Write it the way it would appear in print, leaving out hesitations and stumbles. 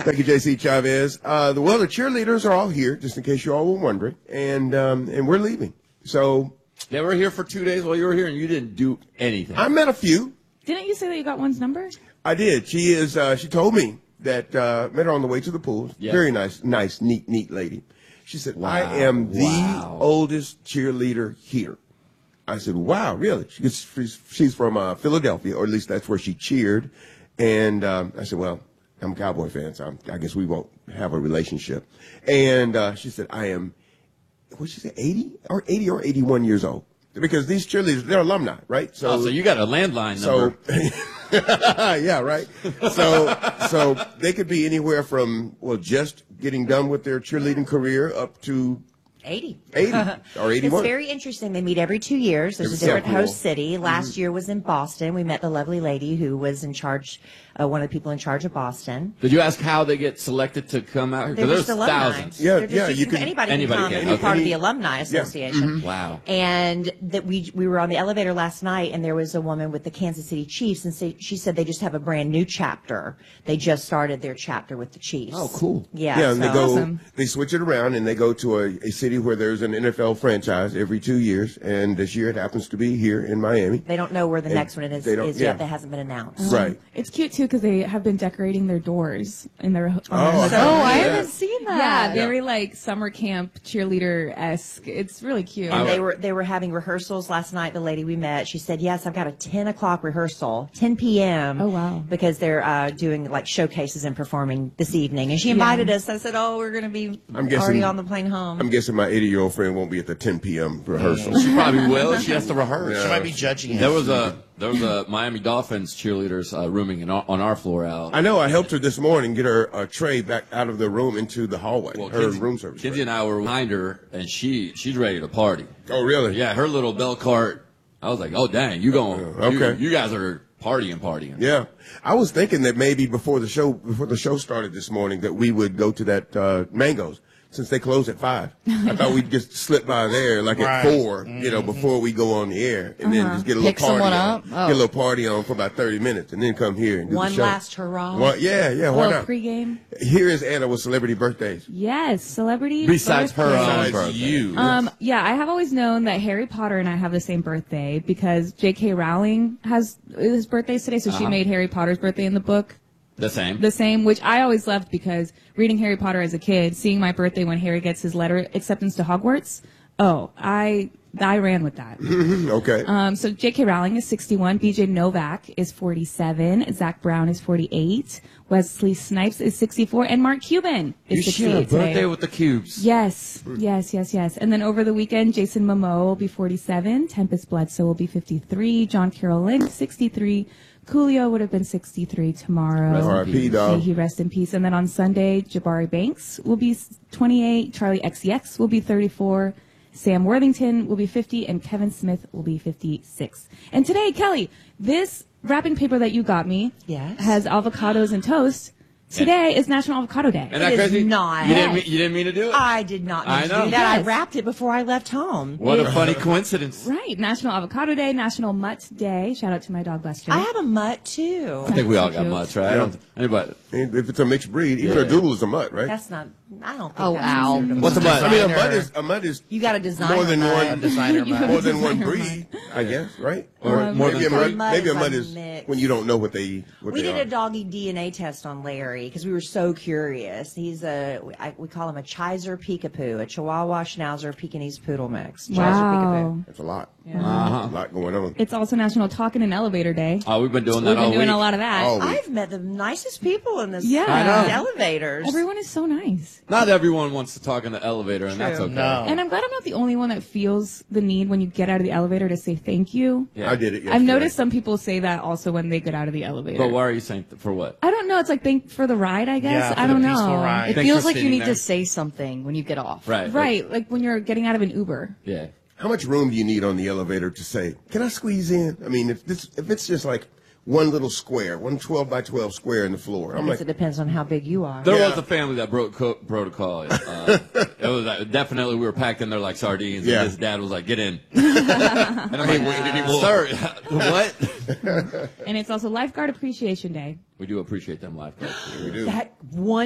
Thank you, J.C. Chavez. The cheerleaders are all here, just in case you all were wondering, and we're leaving. So they were here for 2 days while you were here, and you didn't do anything. I met a few. Didn't you say that you got one's number? I did. She is. She told me that met her on the way to the pool. Yeah. Very nice, neat lady. She said, wow. I am the oldest cheerleader here. I said, wow, really? She's from Philadelphia, or at least that's where she cheered. And I said, well, I'm a Cowboy fan, so I guess we won't have a relationship. And she said, I am, what'd she say, 80 or 81 years old? Because these cheerleaders, they're alumni, right? So you got a landline number. Yeah, right. So they could be anywhere from, just getting done with their cheerleading career up to 80 or 81. It's very interesting. They meet every 2 years. There's a different host city. Last year was in Boston. We met the lovely lady who was in charge, one of the people in charge of Boston. Did you ask how they get selected to come out here? They're just there's alumni. thousands. Anybody can come and be part of the Alumni Association. Yeah. Mm-hmm. Wow. And that we were on the elevator last night, and there was a woman with the Kansas City Chiefs, and she said they just have a brand new chapter. They just started their chapter with the Chiefs. Oh, cool. Yeah. Yeah, and they go. Awesome. They switch it around, and they go to a city where there's an NFL franchise every 2 years, and this year it happens to be here in Miami. They don't know where the next one is yet. That hasn't been announced. Right. It's cute too because they have been decorating their doors in their. I haven't seen that. Yeah, very like summer camp cheerleader-esque. It's really cute. And they were having rehearsals last night. The lady we met, she said, "Yes, I've got a 10 o'clock rehearsal, 10 p.m. Oh wow! Because they're doing like showcases and performing this evening." And she invited us. I said, "Oh, we're going to be already on the plane home." I'm guessing my 80-year-old friend won't be at the 10 p.m. rehearsal. She probably will. She has to rehearse. Yeah. She might be judging it. There was a Miami Dolphins cheerleaders rooming on our floor out. I know. I helped her this morning get her tray back out of the room into the hallway. Well, her room service. Kinsey and I were behind her, and she's ready to party. Oh, really? Yeah, her little bell cart. I was like, oh, dang, you going? Okay. You guys are partying. Yeah. I was thinking that maybe before the show started this morning that we would go to that Mango's. Since they close at 5, I thought we'd just slip by there like at 4, before we go on the air, and then just get a little party on. Get a little party on for about 30 minutes, and then come here and do the show. One last hurrah. Why not? Pregame. Here is Anna with celebrity birthdays. Yes, celebrity. Besides her birthday. own birthday. You. Yeah, I have always known that Harry Potter and I have the same birthday because J.K. Rowling has his birthday today, so she made Harry Potter's birthday in the book. The same, which I always loved because reading Harry Potter as a kid, seeing my birthday when Harry gets his letter acceptance to Hogwarts, I ran with that. Okay. So J.K. Rowling is 61, B.J. Novak is 47, Zach Brown is 48, Wesley Snipes is 64, and Mark Cuban is 68 You share a birthday today. with the Cubes. Yes. And then over the weekend, Jason Momoa will be 47, Tempest Bledsoe will be 53, John Carroll Lynch 63, Coolio would have been 63 tomorrow. R.I.P. dog. May he rest in peace. And then on Sunday, Jabari Banks will be 28, Charlie XCX will be 34, Sam Worthington will be 50, and Kevin Smith will be 56. And today, Kelly, this wrapping paper that you got me has avocados and toast. Today is National Avocado Day. Isn't that It crazy? is not. You didn't mean to do it? I did not mean to do that. I wrapped it before I left home. What a funny coincidence. Right. National Avocado Day, National Mutt Day. Shout out to my dog, Lester. I have a mutt, too. I think we all got mutts, right? Yeah. Anybody? If it's a mixed breed, even a doodle is a mutt, right? That's not, I don't think Oh, that's wow. considered a What's a mutt. mutt? I mean, a mutt is You got to design more than one designer You have mutt. more than one designer breed, I guess, right? Or more maybe than a three? maybe a mutt a is mix. when you don't know what they We did are. a doggy DNA test on Larry because we were so curious. He's we call him a Chiser Peekapoo, a Chihuahua Schnauzer Pekingese Poodle mix. Chiser Wow. That's a lot. Uh-huh. A lot going on. It's also National Talk in an Elevator Day. Oh, we've been doing We've that all been doing week. a lot of that. Oh, I've met the nicest people in this Yeah. I know. elevators. Everyone is so nice. Not everyone wants to talk in the elevator, and that's okay. No. And I'm glad I'm not the only one that feels the need when you get out of the elevator to say thank you. Yeah. I did it yesterday. I've noticed some people say that also when they get out of the elevator. But why are you saying for what? I don't know. It's like thank for the ride, I guess. Yeah, for I the don't peaceful know. ride. It Thanks feels for like you sitting need there. to say something when you get off. Right. Right. Like when you're getting out of an Uber. Yeah. How much room do you need on the elevator to say, can I squeeze in? I mean, if it's just like one little square, one 12 by 12 square in the floor, I I'm guess like, it depends on how big you are. There Yeah. was a family that broke protocol. It was definitely we were packed in there like sardines. Yeah. And his dad was like, "Get in." And I'm like, "Wait, did he sir, what?" And it's also Lifeguard Appreciation Day. We do appreciate them lifeguards. we do. That one